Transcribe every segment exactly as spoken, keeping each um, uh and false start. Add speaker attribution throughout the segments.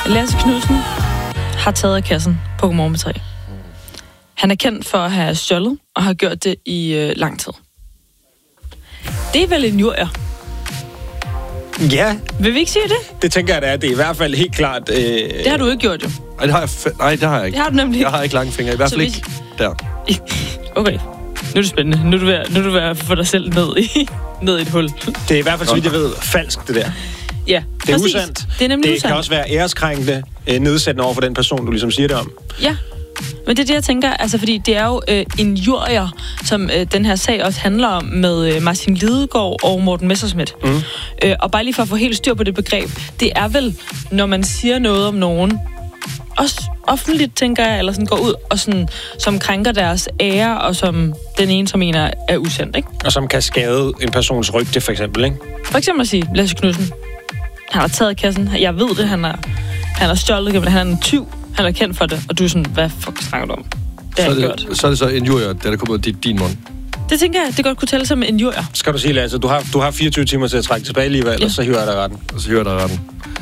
Speaker 1: Lasse Knudsen har taget af kassen på Godmorgen med tre. Han er kendt for at have stjålet og har gjort det i øh, lang tid. Det er vel en jurier?
Speaker 2: Ja.
Speaker 1: Vil vi ikke sige det?
Speaker 2: Det tænker jeg, det er. Det er i hvert fald helt klart... Øh...
Speaker 1: Det har du ikke gjort, jo.
Speaker 3: Nej, det har jeg, f- Nej, det har jeg ikke.
Speaker 1: Det har du nemlig
Speaker 3: Jeg har ikke lange fingre. I hvert fald
Speaker 1: vi...
Speaker 3: ikke der.
Speaker 1: Okay. Nu er det spændende. Nu er du ved, nu er du ved at få dig selv ned i, ned i et hul.
Speaker 2: Det er i hvert fald, så vidt jeg ved, falsk, det der.
Speaker 1: Ja,
Speaker 2: det er
Speaker 1: præcis.
Speaker 2: usandt.
Speaker 1: Det er nemlig
Speaker 2: det
Speaker 1: usandt.
Speaker 2: kan også være æreskrænkende, øh, nedsættende over for den person, du ligesom siger det om.
Speaker 1: Ja, men det er det, jeg tænker, altså fordi det er jo øh, injurier, som øh, den her sag også handler om med øh, Martin Lidegaard og Morten Messerschmidt. Mm. Øh, og bare lige for at få helt styr på det begreb, det er vel, når man siger noget om nogen, også offentligt, tænker jeg, eller sådan går ud og sådan, som krænker deres ære, og som den ene, som mener er usandt, ikke?
Speaker 2: Og som kan skade en persons rygte, for eksempel, ikke?
Speaker 1: For eksempel at sige, Lasse Knudsen, han har taget kassen, jeg ved det, han er, han har stjålet, han er en tyv, han er kendt for det, og du er sådan, hvad fuck snakker du om? Det
Speaker 3: så,
Speaker 1: er
Speaker 3: er
Speaker 1: gjort.
Speaker 3: det, så er det så en jurier, der er kommet ud af din mund.
Speaker 1: Det tænker jeg, det godt kunne tælle som en jurier.
Speaker 2: Skal du sige, Lasse, du har, du har fireogtyve timer til at trække tilbage lige, eller ja. Så hører jeg dig retten.
Speaker 3: Og så hører jeg dig retten.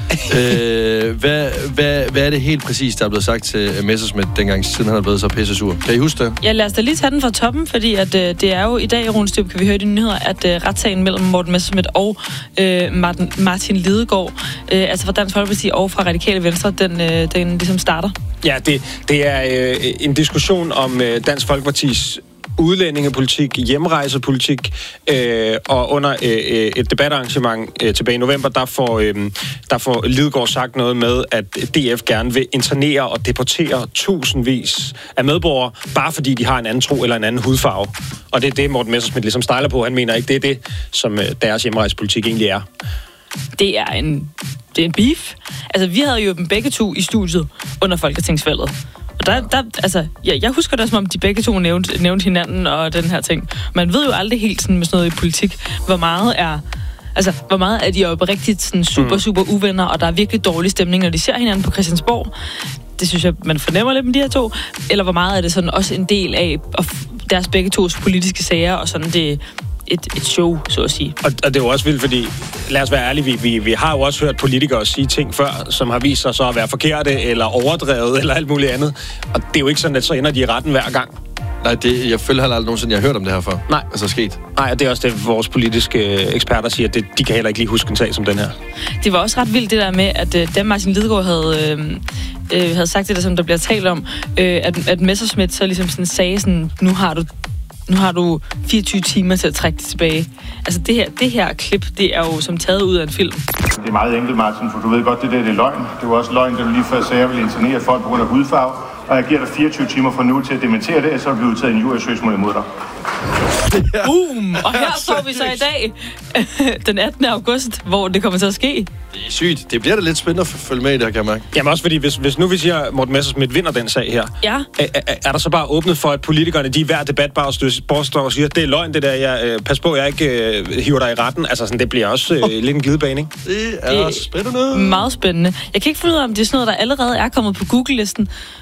Speaker 3: øh, hvad, hvad, hvad er det helt præcis, der er blevet sagt til Messerschmidt dengang, siden han er blevet så pissesur? Kan I huske det?
Speaker 1: Ja, lad os da lige tage den fra toppen, fordi at, øh, det er jo i dag i Rundstyb, kan vi høre i de nyheder, at øh, retssagen mellem Morten Messerschmidt og øh, Martin, Martin Lidegaard, øh, altså fra Dansk Folkeparti og fra Radikale Venstre, den, øh, den ligesom starter. Ja,
Speaker 2: det, det er øh, en diskussion om øh, Dansk Folkepartis udlændingepolitik, hjemrejsepolitik, øh, og under øh, et debatarrangement øh, tilbage i november, der får, øh, der får Lidegaard sagt noget med, at D F gerne vil internere og deportere tusindvis af medborgere, bare fordi de har en anden tro eller en anden hudfarve. Og det er det, Morten Messerschmidt ligesom stejler på. Han mener ikke, det er det, som øh, deres hjemrejsepolitik egentlig er.
Speaker 1: Det er en, det er en beef. Altså, vi havde jo dem begge to i studiet under folketingsvalget. Og der, der, altså, ja, jeg husker det som om, de begge to nævnte, nævnte hinanden og den her ting. Man ved jo aldrig helt sådan med sådan noget i politik, hvor meget er, altså, hvor meget er de oprigtigt sådan super, super uvenner, og der er virkelig dårlig stemning, når de ser hinanden på Christiansborg. Det synes jeg, man fornemmer lidt med de her to. Eller hvor meget er det sådan også en del af deres begge tos politiske sager, og sådan det et, et show, så at sige.
Speaker 2: Og, og det er jo også vildt, fordi, lad os være ærlige, vi, vi, vi har jo også hørt politikere sige ting før, som har vist sig så at være forkerte, eller overdrevet, eller alt muligt andet. Og det er jo ikke sådan, at så ender de i retten hver gang.
Speaker 3: Nej, det, jeg føler heller aldrig nogensinde, jeg har hørt om det her før.
Speaker 2: Nej.
Speaker 3: Altså sket.
Speaker 2: Nej, og det er også det, vores politiske eksperter siger, at det, de kan heller ikke lige huske en sag som den her.
Speaker 1: Det var også ret vildt det der med, at øh, da Martin Lidegaard havde, øh, øh, havde sagt det der, som der bliver talt om, øh, at, at Messerschmidt så ligesom sådan sagde sådan, nu har du Nu har du fireogtyve timer til at trække det tilbage. Altså det her, det her klip, det er jo som taget ud af en film.
Speaker 4: Det er meget enkelt, Martin, for du ved godt, det der det er løgn. Det var også løgn, da du lige før sagde, at jeg vil internere folk på grund af hudfarve. Og jeg giver dig fireogtyve timer fra nu til at dementere det, og så bliver udtaget en juriesøgsmål imod dig.
Speaker 1: Boom! Og her så vi så i dag, den attende august, hvor det kommer til at ske.
Speaker 3: Det er sygt. Det bliver da lidt spændende at følge med i det her, kan jeg mærke.
Speaker 2: Jamen også fordi, hvis, hvis nu vi siger, at Morten Messerschmidt vinder den sag her,
Speaker 1: ja.
Speaker 2: er, er, er der så bare åbnet for, at politikerne, de i hver debat bare står og siger, det er løgn, det der, jeg, øh, pas på, jeg ikke øh, hiver dig i retten. Altså sådan, det bliver også øh, oh. lidt en glidebane, ikke?
Speaker 3: Det er det spændende.
Speaker 1: Meget spændende. Jeg kan ikke finde ud af, om det er sådan noget, der allerede er kommet på Google-listen,